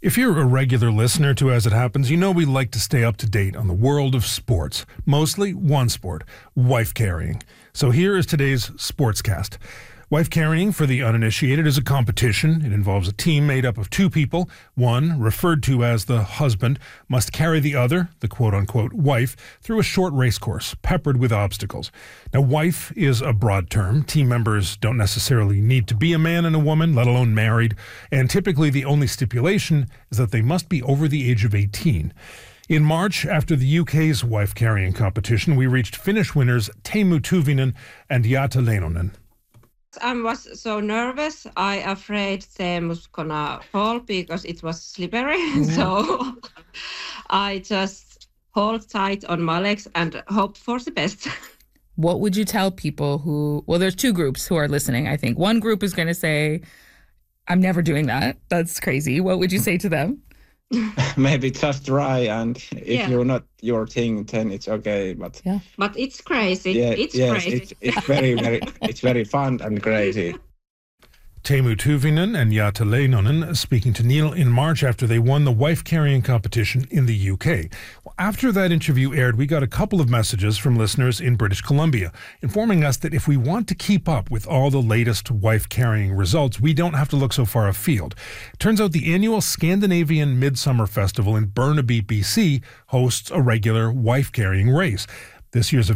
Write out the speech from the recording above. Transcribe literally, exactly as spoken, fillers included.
If you're a regular listener to As It Happens, you know we like to stay up to date on the world of sports. Mostly one sport, wife carrying. So here is today's Sportscast. Wife carrying, for the uninitiated, is a competition. It involves a team made up of two people. One, referred to as the husband, must carry the other, the quote-unquote wife, through a short race course, peppered with obstacles. Now, wife is a broad term. Team members don't necessarily need to be a man and a woman, let alone married. And typically the only stipulation is that they must be over the age of eighteen. In March, after the U K's wife-carrying competition, we reached Finnish winners Teemu Tuvinen and Jata Leinonen. I was so nervous. I afraid Sam was gonna fall because it was slippery. Mm-hmm. So I just hold tight on my legs and hope for the best. What would you tell people who, well, there's two groups who are listening, I think. One group is going to say, I'm never doing that. That's crazy. What would you say to them? Maybe just try, and if yeah. you're not your thing, then it's okay. But yeah, but it's crazy. Yeah, it's yes, crazy. It's, it's very, very, it's very fun and crazy. Teemu Tuvinen and Jata Leinonen speaking to Neil in March after they won the wife-carrying competition in the U K. Well, after that interview aired, we got a couple of messages from listeners in British Columbia informing us that if we want to keep up with all the latest wife-carrying results, we don't have to look so far afield. It turns out the annual Scandinavian Midsummer Festival in Burnaby, B C hosts a regular wife-carrying race. This year's